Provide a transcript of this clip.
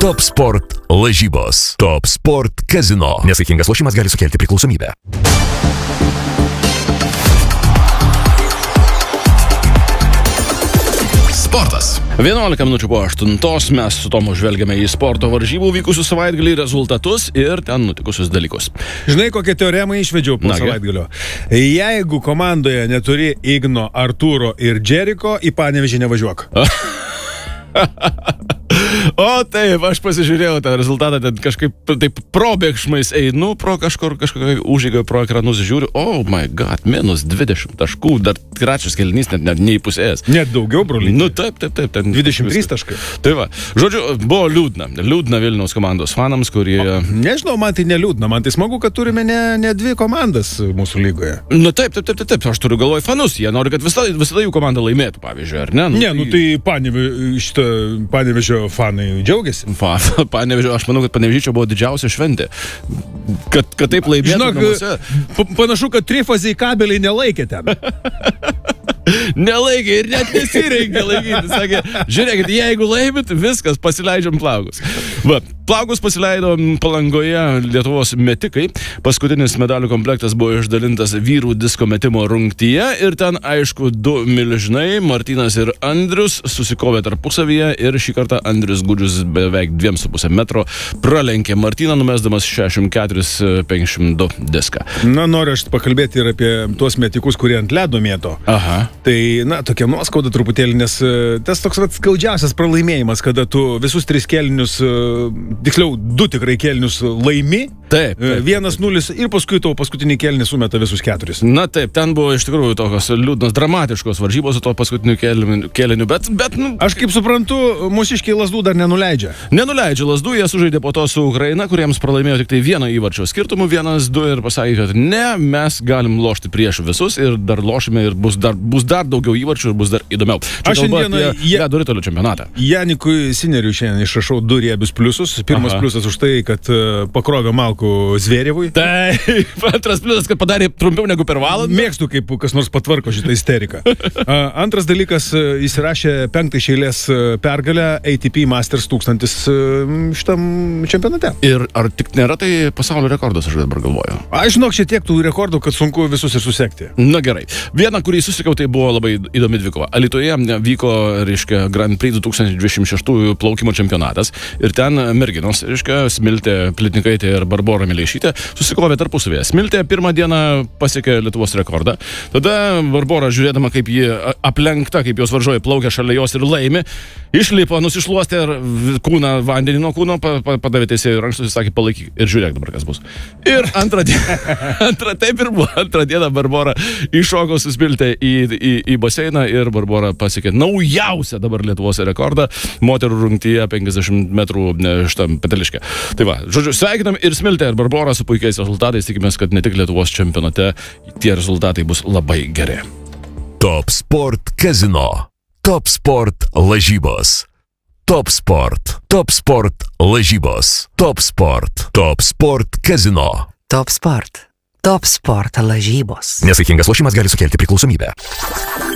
Top Sport lažybos. Top Sport Casino. Nesaikingas lošimas gali sukelti priklausomybę. Sportas. 11 minučių po 8 mes su Tomu žvelgiame į sporto varžybų vykusių savaitgalį rezultatus ir ten nutikusius dalykus. Žinai, kokią teoremą išvedžiau po savaitgalio? Jeigu komandoje neturi Igno, Artūro ir Džeriko, į Panevėžį nevažiuok. O taip, aš pasižiūrėjau tą rezultatą, ten kažkaip taip probėgšmais einu, pro kažkokią užėgą pro ekranus žiūriu, oh my god, minus 20 taškų, dar trečias kėlinys net neįpusėjęs. Net daugiau, broliai? Nu taip, ten 23 taškai. Tai va, žodžiu, buvo liūdna Vilniaus komandos fanams, kurie... Nežinau, man tai neliūdna, man tai smagu, kad turime ne dvi komandas mūsų lygoje. Nu taip, aš turiu galvoj fanus, jie nori, kad visada jų komanda laimėtų, pavyzdžiui, ar ne? Nu tai Panevėžio fanai džiaugiasi. Panevėžio, aš manau, kad Panevėžio buvo didžiausia šventė. Kad taip laimėtų namuose. Panašu, kad trifaziai kabeliai nelaikė ten. Nelaikė ir net nesirengė laikyti. Sakė, žiūrėkit, jeigu laimit, viskas, pasileidžiam plaukus. Va, plaukus pasileido Palangoje Lietuvos metikai. Paskutinis medalių komplektas buvo išdalintas vyrų disko metimo rungtyje ir ten, aišku, du milžinai, Martynas ir Andrius, susikovė tarpusavyje ir šį kartą Andrius Gudžius beveik 2,5 metro pralenkė Martyną, numesdamas 64-52 diską. Na, noriu aš pakalbėti ir apie tuos metikus, kurie ant ledo mėto. Aha. Tai, tokia nuoskauda truputėlį, nes tas toks skaudžiausias pralaimėjimas, kada tu visus 3 kėlinius, tiksliau 2 tikrai kėlinius laimi, taip. 1-0 ir paskui tavo paskutinį kėlinį sumeta visus 4. Na taip, ten buvo iš tikrųjų tokios liūdnos, dramatiškos varžybos su to paskutiniu kėliniu, bet aš kaip suprantu, mūsiškiai Lazdų dar nenuleidžia. Nenuleidžia Lazdų, jie sužaidė po to su Ukraina, kuriems pralaimėjo tik tai vieno įvarčio skirtumų, 1-2 ir pasakė, kad ne, mes galim lošti prieš visus ir dar lošime ir bus dar daugiau įvarčių ir bus dar įdomiau. Čia kalba apie ledo ritulio čempionatą. Janikui Sineriui šiandien išrašau 2 riebius pliusus. Pirmas pliusas už tai, kad pakrovė malkų Zverevui. Taip, antras pliusas, kad padarė trumpiau negu per valandą. Mėgstu, kaip kas nors patvarko šitą isteriką. Antras dalykas, įsirašė 5 iš eilės pergalę ATP Masters 1000 šitam čempionate. Ir ar tik nėra tai pasaulio rekordas, aš dabar galvoju? Aš žinok, šiek tiek tų rekordų, kad sunku visus ir susekti. Na gerai. Vieną, kurį susikau, tai buvo labai įdomi dvikova. Alytuje vyko, reiškia, Grand Prix 2026 plaukimo čempionatas ir ten merginos, reiškia, Smiltė Plitnikaitė ir Barbora Mileišytė susikovė tarpusavėje. Smiltė pirmą dieną pasiekė Lietuvos rekordą. Tada Barbora, žiūrėdama, kaip ji aplenkta, kaip jos varžovai plaukia šalia jos ir laimi, išlipo, nusišluostė kūną, vandenį nuo kūno, padavė teisėjų rankštus ir sakė, palaikyk ir žiūrėk dabar, kas bus. Ir antrą dieną Barbora iššoko su Smiltė į baseiną ir Barbora pasiekė naujausią dabar Lietuvos rekordą moterų rungtyje 50 metrų šitam peteliške. Tai va, žodžiu, sveikinam ir Smiltę ir Barborą su puikiais rezultatais, tikimės, kad ne tik Lietuvos čempionate tie rezultatai bus labai geri. Top Sport Casino. Top Sport lažybos. Top Sport. Top Sport lažybos. Top Sport. Top Sport Casino. Top Sport. Top Sport lažybos. Nesaikingas lošimas gali sukelti priklausomybę.